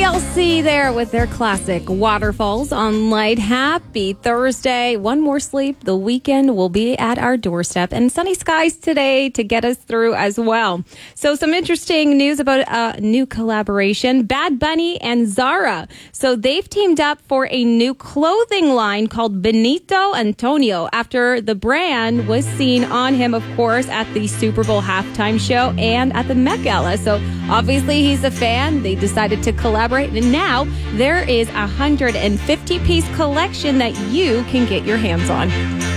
TLC there with their classic Waterfalls on Light. Happy Thursday. One more sleep. The weekend will be at our doorstep and sunny skies today to get us through as well. So some interesting news about a new collaboration. Bad Bunny and Zara. So they've teamed up for a new clothing line called Benito Antonio after the brand was seen on him, of course, at the Super Bowl halftime show and at the Met Gala. So obviously he's a fan. They decided to collaborate, and now there is a 150-piece collection that you can get your hands on.